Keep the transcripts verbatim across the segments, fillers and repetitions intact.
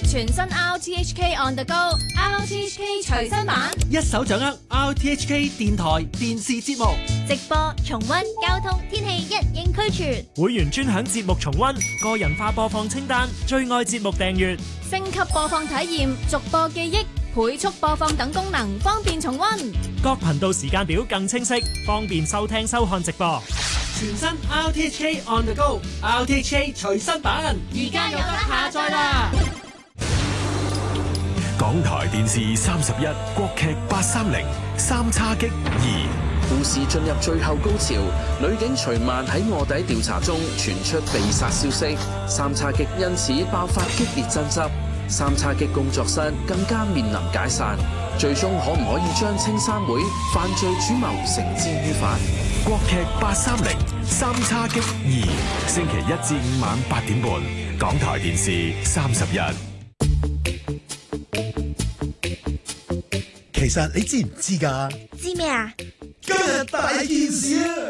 全新 R T H K On The Go，R T H K 隨身版， 一手掌握 R T H K 電台電視節目直播、重溫、交通、天氣一應俱全。 會員專享節目重溫、個人化播放清單、最愛節目訂閱、 升級播放體驗、逐播記憶、倍速播放等功能，方便重溫。 各頻道時間表更清晰，方便收聽收看直播。 全新 R T H K On The Go，R T H K 隨身版， 而家有得下載啦！ 港台電視三十一國劇八三零三叉戟二， 故事進入最後高潮，女警徐曼喺臥底調查中傳出被殺消息，三叉戟因此爆發激烈爭執，三叉戟工作室更加面臨解散，最終可唔可以將青山會犯罪主謀繩之於法？ 國劇八三零三叉戟二，星期一至五晚八點半，港台電視三十一。 其實你知唔知㗎？ 知咩啊？ 今日大件事啊！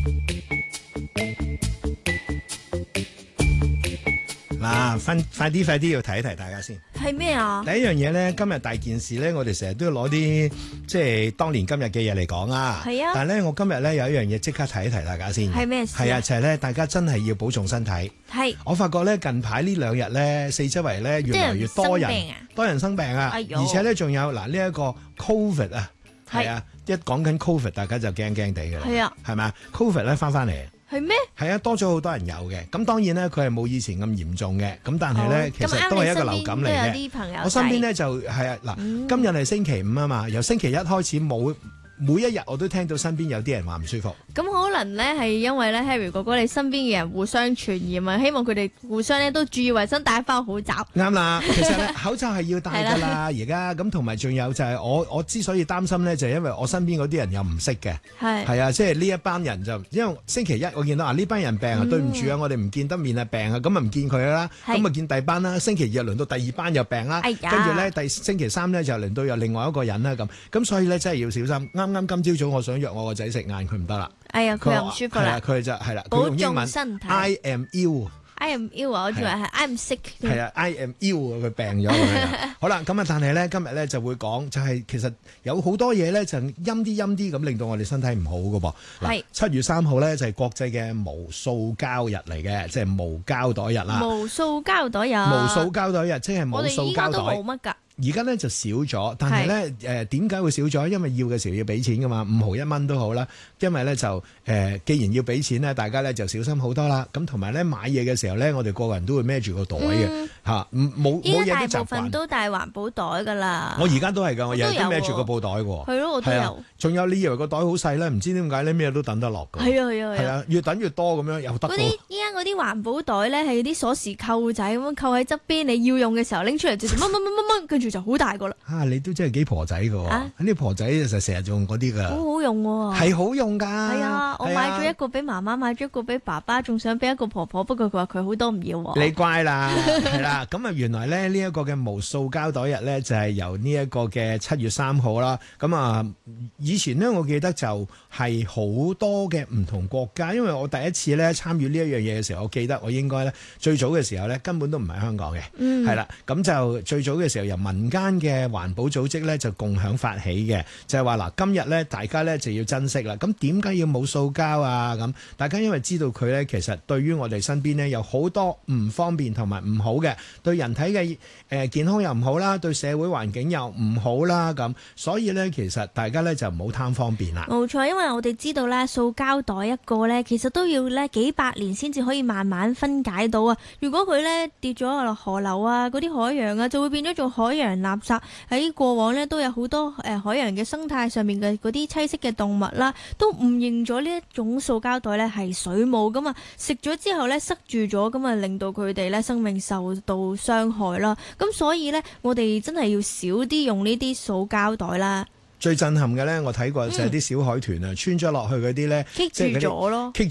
嗱，快快啲快啲要提一提大家先。 係咩啊？ 第一樣嘢咧，今日大件事咧，我哋成日都要攞啲即係當年今日嘅嘢嚟講啊。 係啊。 但係咧，我今日咧有一樣嘢即刻提一提大家先。 係咩事啊？ 係啊，就係咧，大家真係要保重身體。 係。我發覺咧，近排呢兩日咧，四周圍咧越來越多人，多人生病啊。 哎呦。 而且咧，仲有嗱呢一個 Covid 啊，係啊，一講緊 Covid，大家就驚驚地嘅。 係啊。 係咪啊 Covid 咧翻翻嚟。 係咩？ 係啊，多咗好多人有嘅。咁當然咧，佢係冇以前咁嚴重嘅。咁但係咧，哦、其實都係一個流感嚟嘅。我身邊咧就係啊嗱，嗯、今日係星期五啊嘛，由星期一開始冇。每一日我都聽到身邊有啲人話唔舒服， 咁可能咧係因為咧 Harry 哥哥你身邊嘅人互相傳染啊，希望佢哋互相咧都注意衞生，戴翻口罩。 啱啦，其實咧口罩係要戴㗎啦，而家咁同埋仲有就係我我之所以擔心咧，就係因為我身邊嗰啲人又唔識嘅，係係啊，即係呢一班人就因為星期一我見到啊呢班人病啊，嗯、對唔住啊，我哋唔見得面啊病啊，咁啊唔見佢啦，咁啊見第二班啦，星期二輪到第二班又病啦，哎、呀跟住咧第星期三咧就輪到有另外一個人啦咁，咁所以咧真係要小心。啱啱今朝早我想約我個仔食晏，佢唔得啦。哎呀，佢又唔舒服啦。佢就係啦，佢用英文 I am ill。I am ill 啊，我以為係 I'm sick。係啊 ，I am ill 啊，佢病咗。好啦，咁啊，但係咧今日咧就會講，就係其實有好多嘢咧就陰啲陰啲咁，令到我哋身體唔好噶噃。係七月三號咧就係國際嘅無塑膠日嚟嘅，即係無膠袋日啦。無塑膠袋日。無塑膠袋日，即係冇塑膠袋。我哋依家都冇乜㗎。而家咧就少咗，但係咧誒點解會少咗？因為要嘅時候要俾錢噶嘛，五毫一蚊都好啦。因為咧就誒、呃，既然要俾錢咧，大家咧就小心好多啦。咁同埋咧買嘢嘅時候咧，我哋個個人都會孭住個袋嘅嚇，冇冇嘢都習慣。依家大部分都帶環保袋噶啦。我而家都係㗎，我日日都孭住個布袋喎。係咯，我都有。仲有你以為個袋好細咧？唔知點解咧咩都等得落㗎。係啊係啊係啊，越等越多咁樣又得。嗰啲依家嗰啲環保袋咧係啲鎖匙扣仔咁樣扣喺側邊，你要用嘅時候拎出嚟就乜乜乜乜乜，跟住就好大個啦。啊，你都真係幾婆仔㗎喎！啊，啲婆仔就成日用嗰啲㗎。好好用喎。係好用㗎。係啊，我買咗一個俾媽媽，買咗一個俾爸爸，仲想俾一個婆婆，不過佢話佢好多唔要喎。你乖啦，係啦。咁啊，原來咧呢一個嘅無塑膠袋日咧就係由呢一個嘅七月三號啦。咁啊，以前咧我記得就係好多嘅唔同國家，因為我第一次咧參與呢一樣嘢嘅時候，我記得我應該咧最早嘅時候咧根本都唔係香港嘅，係啦、嗯。咁就最早嘅時候由民間嘅環保組織咧就共享發起嘅，就係話嗱，今日咧大家咧就要珍惜啦。咁點解要冇塑膠啊？咁大家因為知道佢咧，其實對於我哋身邊咧有好多唔方便同埋唔好嘅，對人體嘅誒健康又唔好啦，對社會環境又唔好啦。咁所以咧，其實大家咧就唔好貪方便啦。冇錯，因為我哋知道咧，塑膠袋一個咧，其實都要咧幾百年先至可以慢慢分解到啊。如果佢咧跌咗落河流啊，嗰啲海洋啊，就會變咗做海洋垃圾。喺過往咧都有好多誒海洋嘅生態上面嘅嗰啲棲息嘅動物啦，都誤認咗呢一種塑膠袋咧係水母㗎嘛，食咗之後咧塞住咗，咁啊令到佢哋咧生命受到傷害啦。咁所以咧，我哋真係要少啲用呢啲塑膠袋啦。最震撼嘅咧，我睇過就係啲小海豚啊，穿咗落去嗰啲咧，棘住咗咯，棘